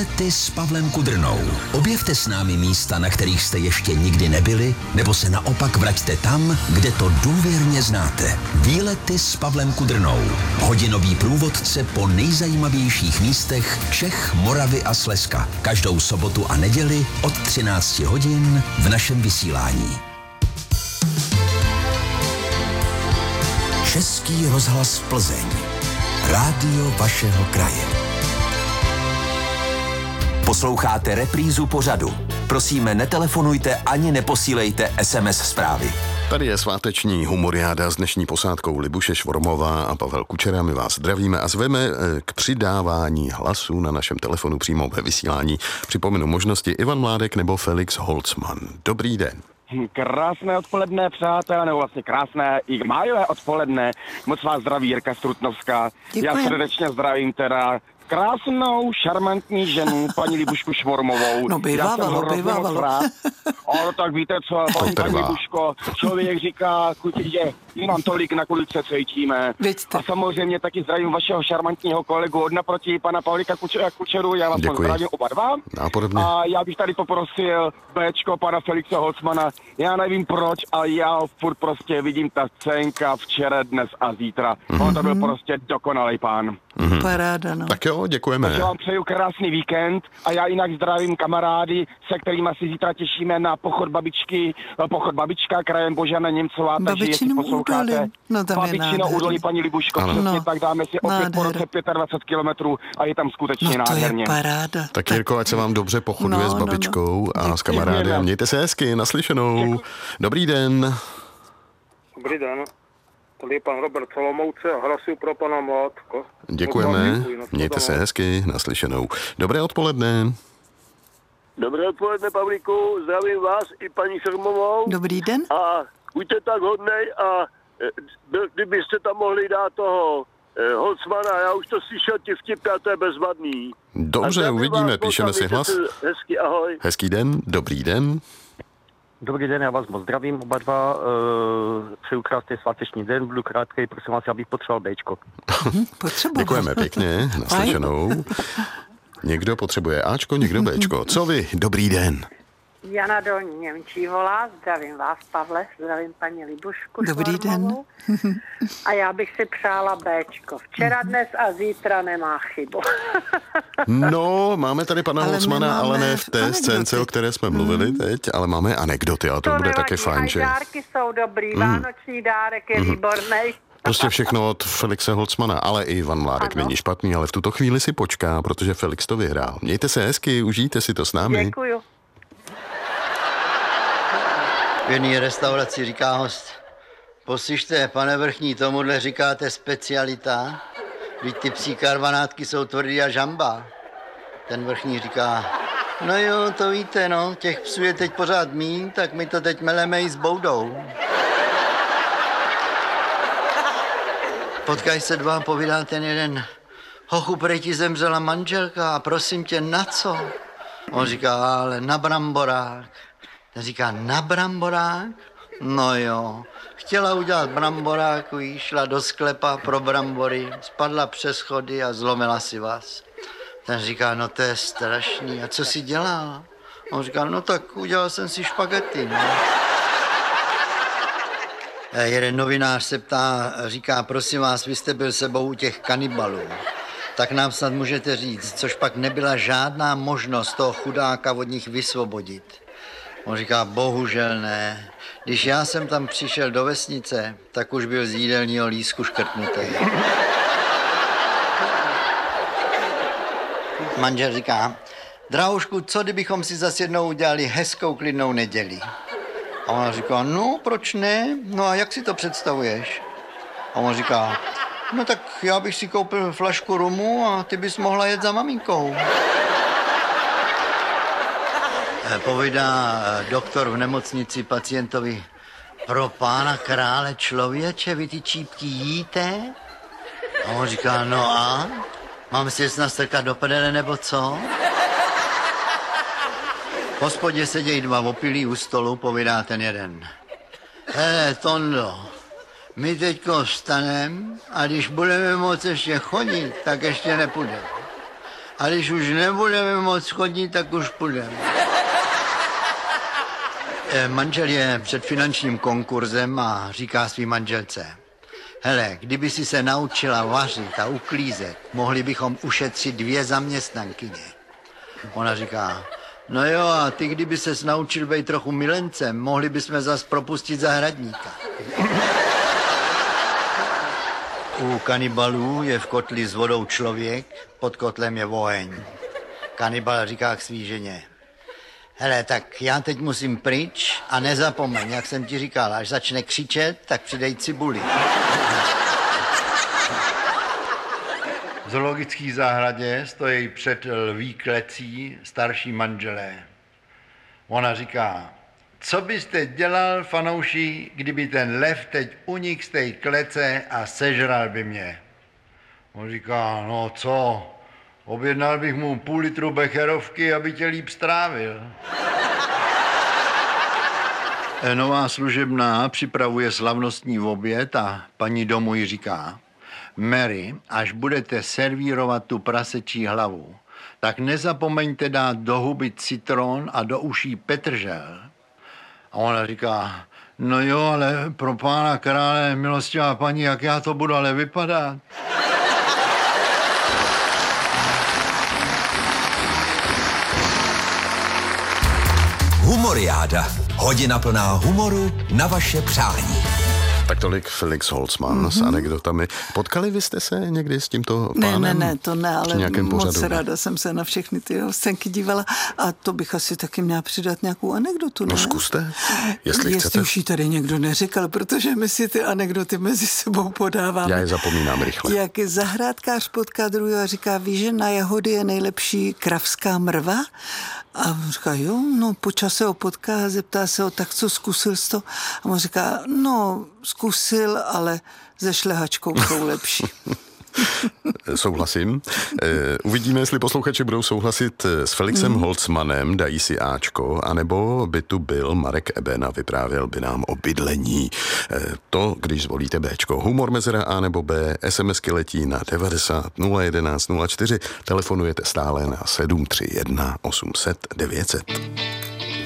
Výlety s Pavlem Kudrnou. Objevte s námi místa, na kterých jste ještě nikdy nebyli, nebo se naopak vraťte tam, kde to důvěrně znáte. Výlety s Pavlem Kudrnou. Hodinový průvodce po nejzajímavějších místech Čech, Moravy a Slezska. Každou sobotu a neděli od 13 hodin v našem vysílání. Český rozhlas Plzeň. Rádio vašeho kraje. Posloucháte reprízu pořadu. Prosíme, netelefonujte ani neposílejte SMS zprávy. Tady je sváteční humoriáda s dnešní posádkou Libuše Švormová a Pavel Kučera. My vás zdravíme a zveme k přidávání hlasů na našem telefonu přímo ve vysílání. Připomenu možnosti Ivan Mládek nebo Felix Holzman. Dobrý den. Krásné odpoledne, přátelé, nebo vlastně krásné i májové odpoledne. Moc vás zdraví Jirka Strutnovská. Děkuji. Já srdečně zdravím teda krásnou, šarmantní ženu, paní Libušku Švormovou. No bývávalo. Ale tak víte co, paní Libuško, člověk říká, že jenom tolik na kulice cítíme. Vidíte. A samozřejmě taky zdravím vašeho šarmantního kolegu od naproti, pana Pavlíka Kučeru, já vás zdravím oba dva. A já bych tady poprosil Bčko pana Felixe Holzmana, já nevím proč, ale já furt prostě vidím ta scénka včera, dnes a zítra. On to byl prostě dokonalý pán. Paráda, no. Tak jo, děkujeme. Takže vám přeju krásný víkend a já jinak zdravím kamarády, se kterými si zítra těšíme na pochod babička krajem Božana Němcová, takže jestli posloucháte Babičino údolí, paní Libuško, přesně tak dáme si opět po roce 25 kilometrů a je tam skutečně nádherně. To je paráda. Tak Jirko, ať se vám dobře pochoduje s babičkou a s kamarády. Mějte se hezky, naslyšenou. Dobrý den. Dobrý den. Tady je pan Robert Solomouce a hlasuju pro pana Mládka. Děkujeme, mějte se hezky, naslyšenou. Dobré odpoledne. Dobré odpoledne, Pavlíku, zdravím vás i paní Švormovou. Dobrý den. A buďte tak hodnej a kdybyste tam mohli dát toho Holzmana, já už to slyšel ti vtipy a to je bezvadný. Dobře, uvidíme, píšeme si hlas. Hezky, ahoj. Hezký den, dobrý den. Dobrý den, já vás moc zdravím, oba dva. Přeju krásný sváteční den, budu krátkej, prosím vás, já bych potřeboval Bčko. Děkujeme pěkně, naslyšenou. Někdo potřebuje Ačko, někdo Bčko. Co vy? Dobrý den. Jana do Němčí volá, zdravím vás, Pavle, zdravím paní Libušku. Dobrý den. A já bych si přála Bčko. Včera, dnes a zítra nemá chybu. No, máme tady pana Holzmana, ale ne v té scénce, o které jsme mluvili teď, ale máme anekdoty a to bude nevadí, také fajn, že? Dárky jsou dobrý, vánoční dárek je výborný. Prostě všechno od Felixe Holzmana, ale i Ivan Mládek není špatný, ale v tuto chvíli si počká, protože Felix to vyhrál. Mějte se hezky, užijte si to s námi. Děkuju. V jedné restauraci říká host: poslyšte, pane vrchní, tomuhle říkáte specialita? Vždyť ty psí karvanátky jsou tvrdý a žamba. Ten vrchní říká: no jo, to víte, no, těch psů je teď pořád míň, tak my to teď meleme i s boudou. Potkají se dva, povídá ten jeden: hochu, prej ti zemřela manželka a prosím tě, na co? On říká: ale na bramborák. Ten říká: na bramborák? No jo. Chtěla udělat bramboráku, šla do sklepa pro brambory, spadla přes schody a zlomila si vás. Ten říká: no to je strašný. A co si dělal? On říká: no tak udělal jsem si špagety. No. Jeden novinář se ptá, říká: prosím vás, vy jste byl sebou u těch kanibalů. Tak nám snad můžete říct, což pak nebyla žádná možnost toho chudáka od nich vysvobodit. On říká: bohužel ne. Když já jsem tam přišel do vesnice, tak už byl z jídelního lístku škrtnutý. Manžel říká: drahoušku, co kdybychom si zase jednou udělali hezkou klidnou neděli? A ona říká: no, proč ne? No a jak si to představuješ? A on říká: no tak já bych si koupil flašku rumu a ty bys mohla jet za maminkou. Povídá doktor v nemocnici pacientovi: pro pána krále člověče, vy ty čípky jíte? A on říká: no a? Mám si je nastrkat do prdele nebo co? V hospodě sedějí dva opilí u stolu, povídá ten jeden: hele, Tondo, my teďko vstanem a když budeme moct ještě chodit, tak ještě nepůjdeme. A když už nebudeme moc chodit, tak už půjdeme. Manžel je před finančním konkurzem a říká svý manželce: hele, kdyby si se naučila vařit a uklízet, mohli bychom ušetřit 2 zaměstnankyně. Ona říká: no jo, a ty kdyby ses naučil být trochu milencem, mohli bychom zas propustit zahradníka. U kanibalů je v kotli s vodou člověk, pod kotlem je oheň. Kanibal říká k svý ženě: hele, tak já teď musím pryč a nezapomeň, jak jsem ti říkal, až začne křičet, tak přidej cibuli. V zoologické zahradě stojí před lví klecí starší manželé. Ona říká: co byste dělal, fanouši, kdyby ten lev teď unik z té klece a sežral by mě? On říká: no co, objednal bych mu půl litru becherovky, aby tě líp strávil. Nová služebná připravuje slavnostní oběd a paní domů jí říká: Mary, až budete servírovat tu prasečí hlavu, tak nezapomeňte dát do huby citron a do uší petržel. A ona říká: no jo, ale pro pána krále, milostivá paní, jak já to budu ale vypadat? Humoriáda. Hodina plná humoru na vaše přání. Tak tolik Felix Holzmann s anekdotami. Potkali vy jste se někdy s tímto pánem? Ne, to ne, ale moc ráda jsem se na všechny ty scénky dívala a to bych asi taky měla přidat nějakou anekdotu, ne? No zkuste, jestli chcete. Jestli už ji tady někdo neříkal, protože my si ty anekdoty mezi sebou podáváme. Já je zapomínám rychle. Jak zahrádkář potká druhého a říká: víš, že na jahody je nejlepší kravská mrva? A on říká: jo, no po čase ho potká, zeptá se ho: tak co, zkusil jsi to? A on říká: no, zkusil, ale se šlehačkou jsou lepší. Souhlasím. Uvidíme, jestli posluchači budou souhlasit s Felixem Holzmannem, dají si Ačko, anebo by tu byl Marek Eben a vyprávěl by nám o bydlení. To, když zvolíte Bčko. Humor mezera A nebo B, SMSky letí na 90 011 04, telefonujete stále na 731 800 900.